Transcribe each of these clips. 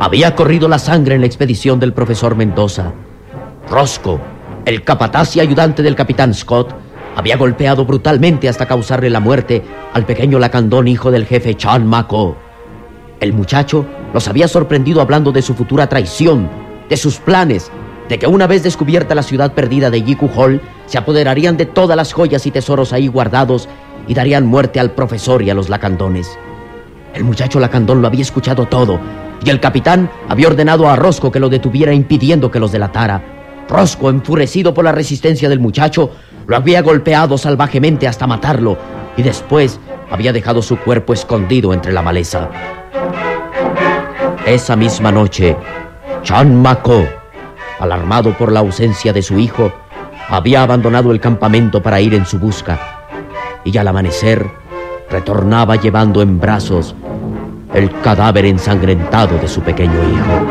Había corrido la sangre en la expedición del profesor Mendoza. Roscoe, el capataz y ayudante del capitán Scott, había golpeado brutalmente hasta causarle la muerte al pequeño lacandón hijo del jefe Chan Ma-ko. El muchacho los había sorprendido hablando de su futura traición, de sus planes, de que una vez descubierta la ciudad perdida de Yiku Hall, se apoderarían de todas las joyas y tesoros ahí guardados y darían muerte al profesor y a los lacandones. El muchacho lacandón lo había escuchado todo, y el capitán había ordenado a Roscoe que lo detuviera impidiendo que los delatara. Roscoe, enfurecido por la resistencia del muchacho, lo había golpeado salvajemente hasta matarlo, y después había dejado su cuerpo escondido entre la maleza. Esa misma noche, Chan Ma-ko, alarmado por la ausencia de su hijo, había abandonado el campamento para ir en su busca, y al amanecer retornaba llevando en brazos el cadáver ensangrentado de su pequeño hijo.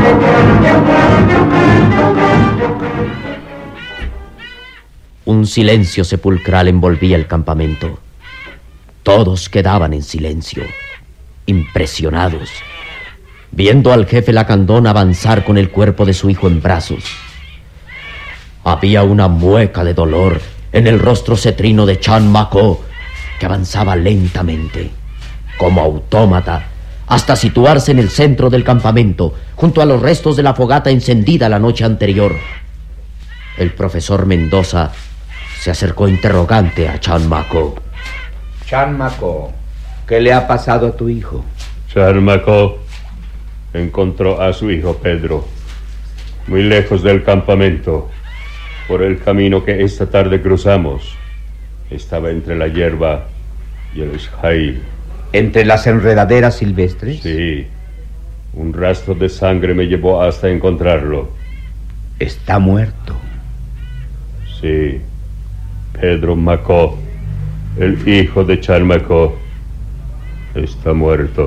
Un silencio sepulcral envolvía el campamento. Todos quedaban en silencio, impresionados, viendo al jefe lacandón avanzar con el cuerpo de su hijo en brazos. Había una mueca de dolor en el rostro cetrino de Chan Ma-ko, que avanzaba lentamente, como autómata, hasta situarse en el centro del campamento, junto a los restos de la fogata encendida la noche anterior. El profesor Mendoza se acercó interrogante a Chan Ma-ko. Chan Ma-ko, ¿qué le ha pasado a tu hijo? Chan Ma-ko encontró a su hijo Pedro, muy lejos del campamento, por el camino que esta tarde cruzamos. Estaba entre la hierba y el shai. ¿Entre las enredaderas silvestres? Sí. Un rastro de sangre me llevó hasta encontrarlo. ¿Está muerto? Sí. Pedro Ma-ko, el hijo de Chan Ma-ko, está muerto.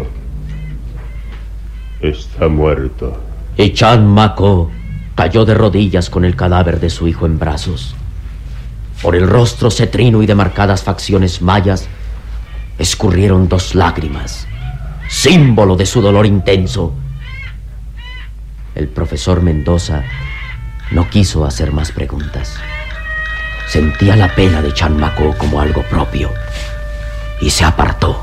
Está muerto. Y Chan Ma-ko cayó de rodillas con el cadáver de su hijo en brazos. Por el rostro cetrino y de marcadas facciones mayas escurrieron 2 lágrimas, símbolo de su dolor intenso. El profesor Mendoza no quiso hacer más preguntas. Sentía la pena de Chan Ma-ko como algo propio y se apartó.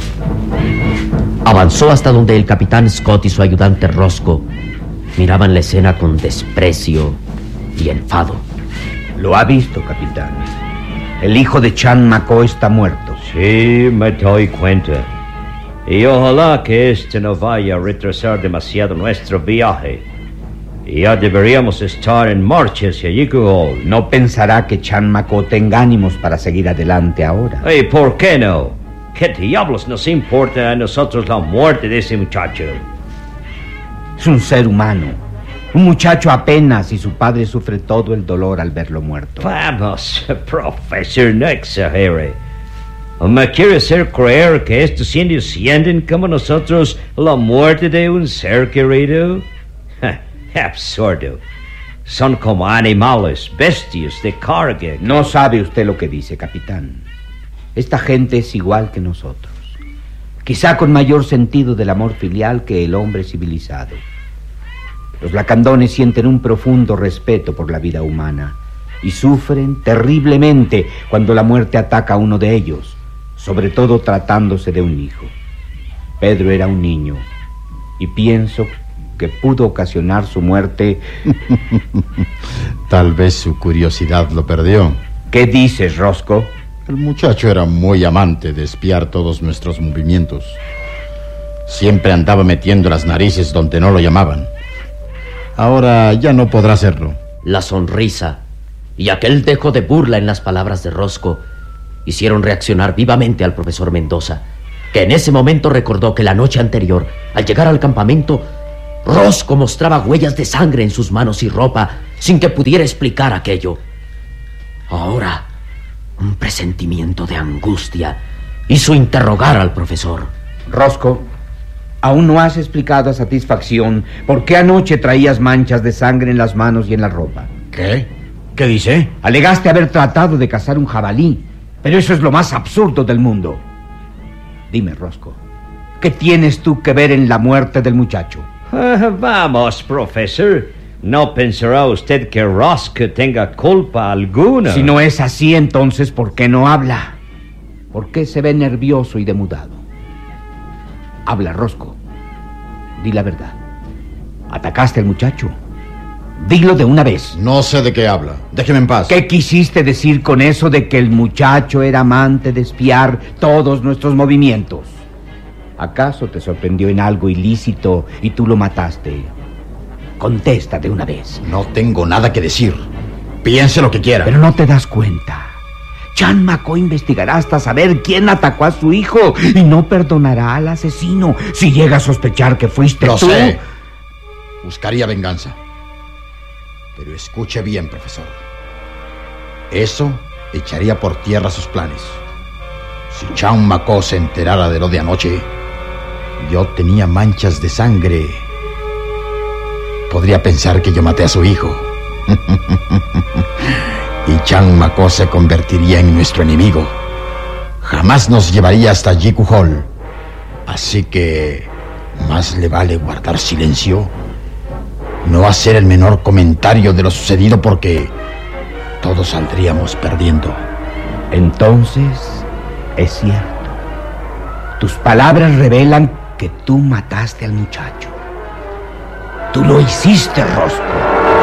Avanzó hasta donde el capitán Scott y su ayudante Roscoe miraban la escena con desprecio y enfado. Lo ha visto, capitán. El hijo de Chan Ma-ko está muerto. Sí, me doy cuenta. Y ojalá que este no vaya a retrasar demasiado nuestro viaje. Ya deberíamos estar en marcha hacia Yiku Hall. No pensará que Chan Ma-ko tenga ánimos para seguir adelante ahora. ¿Y por qué no? ¿Qué diablos nos importa a nosotros la muerte de ese muchacho? Es un ser humano. Un muchacho apenas, y su padre sufre todo el dolor al verlo muerto. Vamos, profesor, no exagere. ¿Me quiere hacer creer que estos indios sienten como nosotros la muerte de un ser querido? Absurdo. Son como animales, bestias de carga. No sabe usted lo que dice, capitán. Esta gente es igual que nosotros. Quizá con mayor sentido del amor filial que el hombre civilizado. Los lacandones sienten un profundo respeto por la vida humana y sufren terriblemente cuando la muerte ataca a uno de ellos, sobre todo tratándose de un hijo. Pedro era un niño y pienso que pudo ocasionar su muerte. Tal vez su curiosidad lo perdió. ¿Qué dices, Roscoe? El muchacho era muy amante de espiar todos nuestros movimientos. Siempre andaba metiendo las narices donde no lo llamaban. Ahora ya no podrá hacerlo. La sonrisa y aquel dejo de burla en las palabras de Roscoe hicieron reaccionar vivamente al profesor Mendoza, que en ese momento recordó que la noche anterior, al llegar al campamento, Roscoe mostraba huellas de sangre en sus manos y ropa sin que pudiera explicar aquello. Ahora, un presentimiento de angustia hizo interrogar al profesor. Roscoe, aún no has explicado a satisfacción por qué anoche traías manchas de sangre en las manos y en la ropa. ¿Qué? ¿Qué dice? Alegaste haber tratado de cazar un jabalí, pero eso es lo más absurdo del mundo. Dime, Roscoe, ¿qué tienes tú que ver en la muerte del muchacho? Vamos, profesor. No pensará usted que Roscoe tenga culpa alguna. Si no es así, entonces, ¿por qué no habla? ¿Por qué se ve nervioso y demudado? Habla, Roscoe. Di la verdad. ¿Atacaste al muchacho? Dilo de una vez. No sé de qué habla. Déjeme en paz. ¿Qué quisiste decir con eso de que el muchacho era amante de espiar todos nuestros movimientos? ¿Acaso te sorprendió en algo ilícito y tú lo mataste? Contesta de una vez. No tengo nada que decir. Piense lo que quiera. Pero no te das cuenta. Chan McCoy investigará hasta saber quién atacó a su hijo y no perdonará al asesino si llega a sospechar que fuiste Lo tú. sé. Buscaría venganza. Pero escuche bien, profesor. Eso echaría por tierra sus planes. Si Chan McCoy se enterara de lo de anoche, yo tenía manchas de sangre. Podría pensar que yo maté a su hijo. Y Chan McCoy se convertiría en nuestro enemigo. Jamás nos llevaría hasta Jiku Hall. Así que más le vale guardar silencio, no hacer el menor comentario de lo sucedido, porque todos saldríamos perdiendo. Entonces, es cierto. Tus palabras revelan que tú mataste al muchacho. Tú lo hiciste, Roscoe.